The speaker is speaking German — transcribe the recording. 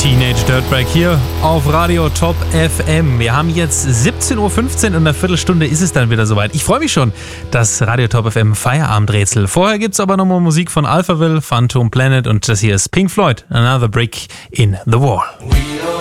Teenage Dirtbag hier auf Radio Top FM. Wir haben jetzt 17.15 Uhr, in einer Viertelstunde ist es dann wieder soweit. Ich freue mich schon, das Radio Top FM Feierabendrätsel. Vorher gibt es aber nochmal Musik von Alphaville, Phantom Planet und das hier ist Pink Floyd, Another Brick in the Wall.